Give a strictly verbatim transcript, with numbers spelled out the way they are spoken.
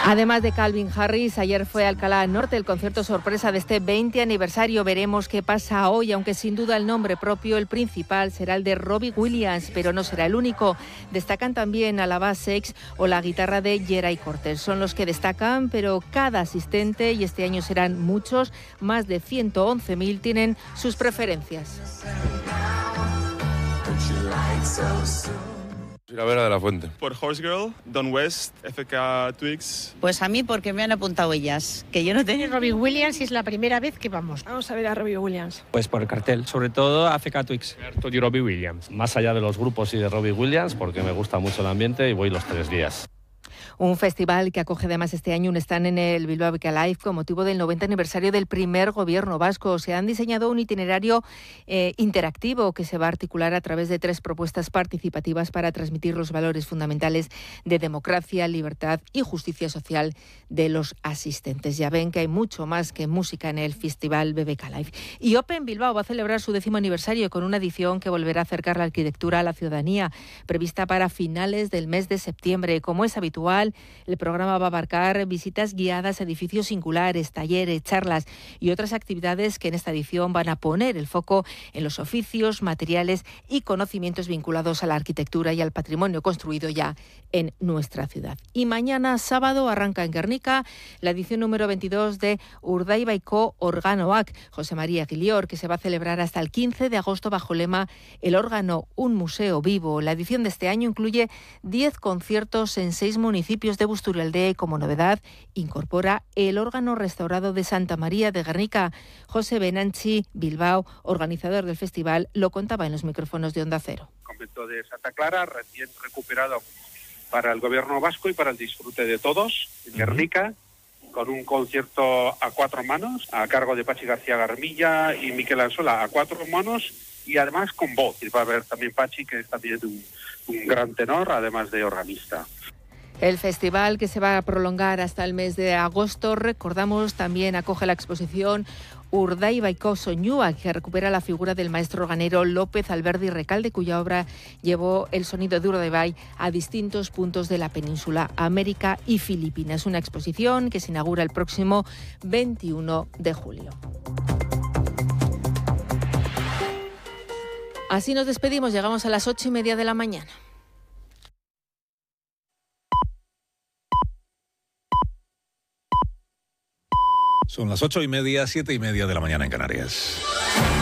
Además de Calvin Harris, ayer fue a Alcalá Norte el concierto sorpresa de este veinte aniversario. Veremos qué pasa hoy, aunque sin duda el nombre propio, el principal, será el de Robbie Williams, pero no será el único. Destacan también a la bass sex o la guitarra de Geray Cortés. Son los que destacan, pero cada asistente, y este año serán muchos, más de ciento once mil, tienen sus preferencias. La Vera de la Fuente. Por Horse Girl, Don West, F K Twigs. Pues a mí porque me han apuntado ellas, que yo no tenía. Robbie Williams y es la primera vez que vamos. Vamos a ver a Robbie Williams. Pues por el cartel, sobre todo a F K Twigs. Harto de Robbie Williams, más allá de los grupos y de Robbie Williams, porque me gusta mucho el ambiente y voy los tres días. Un festival que acoge además este año un stand en el Bilbao Beca Live con motivo del noventa aniversario del primer gobierno vasco. Se han diseñado un itinerario eh, interactivo que se va a articular a través de tres propuestas participativas para transmitir los valores fundamentales de democracia, libertad y justicia social de los asistentes. Ya ven que hay mucho más que música en el Festival B B K Live. Y Open Bilbao va a celebrar su décimo aniversario con una edición que volverá a acercar la arquitectura a la ciudadanía, prevista para finales del mes de septiembre. Como es habitual, el programa va a abarcar visitas guiadas a edificios singulares, talleres, charlas y otras actividades que en esta edición van a poner el foco en los oficios, materiales y conocimientos vinculados a la arquitectura y al patrimonio construido ya en nuestra ciudad. Y mañana sábado arranca en Guernica la edición número veintidós de Urdaibaiko Organoak, José María Guilior, que se va a celebrar hasta el quince de agosto bajo el lema El órgano, un museo vivo. La edición de este año incluye diez conciertos en seis municipios de Busturialdea y como novedad incorpora el órgano restaurado de Santa María de Guernica. José Benanchi Bilbao, organizador del festival, lo contaba en los micrófonos de Onda Cero. El convento de Santa Clara, recién recuperado para el gobierno vasco y para el disfrute de todos, en Guernica, con un concierto a cuatro manos, a cargo de Pachi García Garmilla y Miquel Ansola, a cuatro manos y además con voz. Y va a haber también Pachi, que es también un, un gran tenor, además de organista. El festival, que se va a prolongar hasta el mes de agosto, recordamos, también acoge la exposición Urdaibaiko Soñúa, que recupera la figura del maestro organero López Alberdi Recalde, cuya obra llevó el sonido de Urdaibai a distintos puntos de la península, América y Filipinas. Una exposición que se inaugura el próximo veintiuno de julio. Así nos despedimos, llegamos a las ocho y media de la mañana. Son las ocho y media, siete y media de la mañana en Canarias.